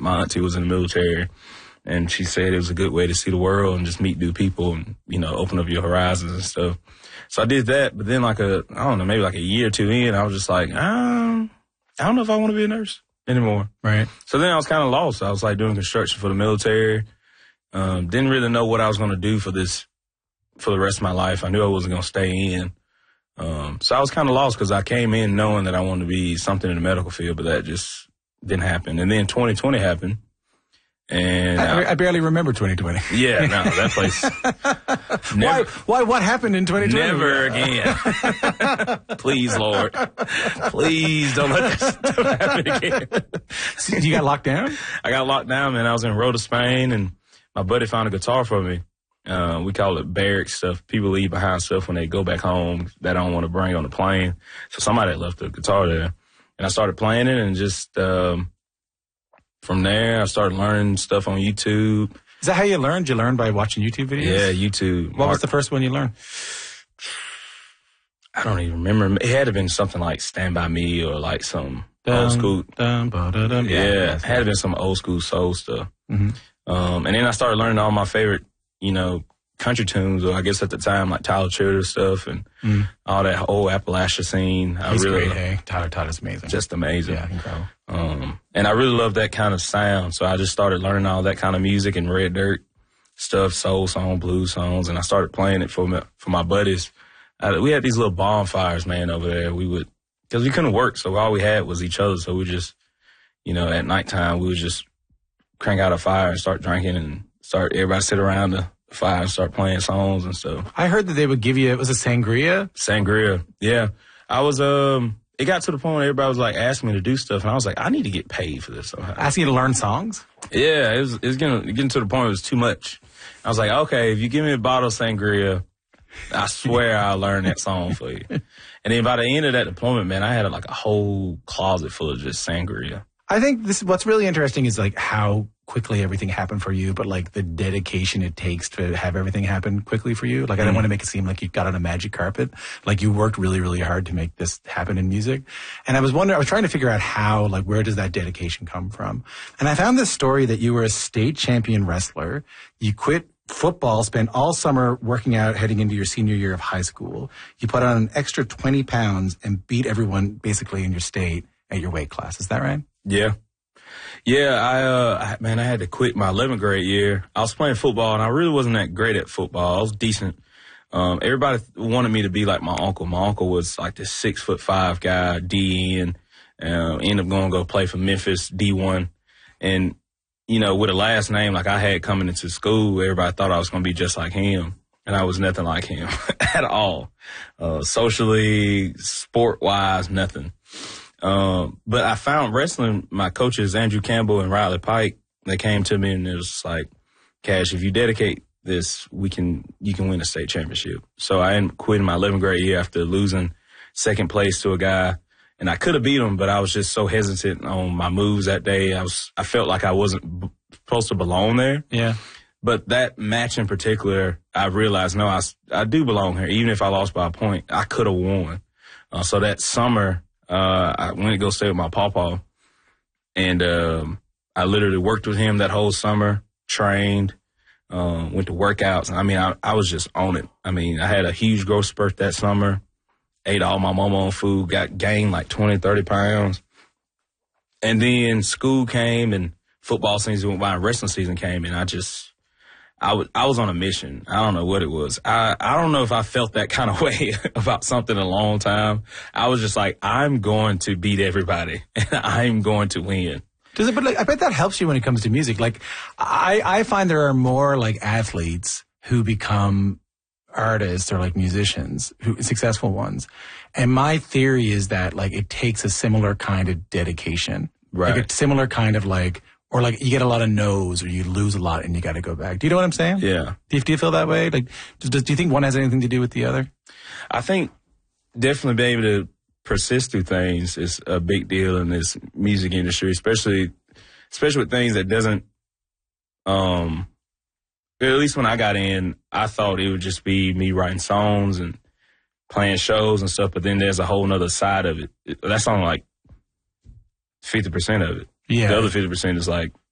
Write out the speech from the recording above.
my auntie was in the military, and she said it was a good way to see the world and just meet new people and, you know, open up your horizons and stuff. So I did that, but then maybe like a year or two in, I was just like, I don't know if I want to be a nurse anymore. Right. So then I was kind of lost. I was like doing construction for the military. Didn't really know what I was going to do for the rest of my life. I knew I wasn't going to stay in. So I was kind of lost because I came in knowing that I wanted to be something in the medical field, but that just didn't happen. And then 2020 happened. And I barely remember 2020. Yeah, no, that place. Never, why? What happened in 2020? Never again. Please, Lord. Please don't let this happen again. So you got locked down? I got locked down, man. I was in Rota, Spain, and my buddy found a guitar for me. We call it barracks stuff. People leave behind stuff when they go back home that I don't want to bring on the plane. So somebody had left the guitar there. And I started playing it, and just from there, I started learning stuff on YouTube. Is that how you learned? You learned by watching YouTube videos? Yeah, YouTube. What was the first one you learned? I don't even remember. It had to have been something like Stand By Me or like some old school. Yeah, it had to have been some old school soul stuff. Mm-hmm. And then I started learning all my favorite, you know, country tunes, or I guess at the time, like Tyler Childers stuff and all that old Appalachia scene. He's great, hey? Tyler's amazing. Just amazing. Yeah, incredible. And I really love that kind of sound, so I just started learning all that kind of music and Red Dirt stuff, soul song, blues songs, and I started playing it for my buddies. We had these little bonfires, man, over there. Because we couldn't work, so all we had was each other, so we just, you know, at nighttime, we would just crank out a fire and start drinking and everybody sit around the fire and start playing songs and stuff. I heard that they would give you, was it sangria? Sangria, yeah. I was, it got to the point where everybody was like asking me to do stuff, and I was like, I need to get paid for this somehow. Asking you to learn songs? Yeah, it was getting to the point where it was too much. I was like, okay, if you give me a bottle of sangria, I swear I'll learn that song for you. And then by the end of that deployment, man, I had like a whole closet full of just sangria. I think what's really interesting is like how quickly everything happened for you, but like the dedication it takes to have everything happen quickly for you. Like I don't want to make it seem like you got on a magic carpet. Like you worked really, really hard to make this happen in music. And I was trying to figure out how, like, where does that dedication come from? And I found this story that you were a state champion wrestler. You quit football, spent all summer working out heading into your senior year of high school. You put on an extra 20 pounds and beat everyone basically in your state at your weight class. Is that right? Yeah. Yeah, I had to quit my 11th grade year. I was playing football, and I really wasn't that great at football. I was decent. Everybody wanted me to be like my uncle. My uncle was like this 6'5" guy, DN, ended up going to go play for Memphis, D1. And, you know, with a last name like I had coming into school, everybody thought I was going to be just like him. And I was nothing like him at all. Socially, sport-wise, nothing. But I found wrestling, my coaches, Andrew Campbell and Riley Pike, they came to me and it was like, Cash, if you dedicate this, you can win a state championship. So I ended up quitting my 11th grade year after losing second place to a guy. And I could have beat him, but I was just so hesitant on my moves that day. I felt like I wasn't supposed to belong there. Yeah. But that match in particular, I realized, no, I do belong here. Even if I lost by a point, I could have won. So that summer, I went to go stay with my pawpaw, and I literally worked with him that whole summer, trained, went to workouts. I mean, I was just on it. I mean, I had a huge growth spurt that summer, ate all my mama food, gained like 20, 30 pounds. And then school came and football season went by and wrestling season came, and I was on a mission. I don't know what it was. I don't know if I felt that kind of way about something in a long time. I was just like, I'm going to beat everybody and I'm going to win. Does it? But like, I bet that helps you when it comes to music. Like, I find there are more like athletes who become artists or like musicians, successful ones. And my theory is that like it takes a similar kind of dedication, right? Like a similar kind of like. Or like you get a lot of no's or you lose a lot and you got to go back. Do you know what I'm saying? Yeah. Do you feel that way? Like, do you think one has anything to do with the other? I think definitely being able to persist through things is a big deal in this music industry, especially with things that doesn't, at least when I got in, I thought it would just be me writing songs and playing shows and stuff, but then there's a whole nother side of it. That's only like 50% of it. Yeah. The other 50% is like